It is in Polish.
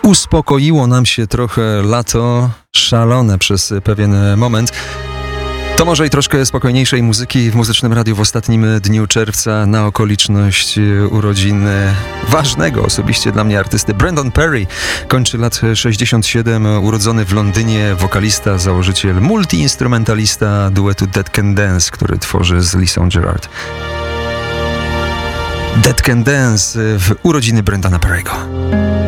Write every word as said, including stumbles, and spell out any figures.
uspokoiło nam się trochę lato, szalone przez pewien moment. To może i troszkę spokojniejszej muzyki w Muzycznym Radiu w ostatnim dniu czerwca na okoliczność urodziny ważnego osobiście dla mnie artysty. Brandon Perry kończy lat sześćdziesiąt siedem, urodzony w Londynie, wokalista, założyciel, multiinstrumentalista duetu Dead Can Dance, który tworzy z Lisą Gerrard. Dead Can Dance w urodziny Brandona Perry'ego.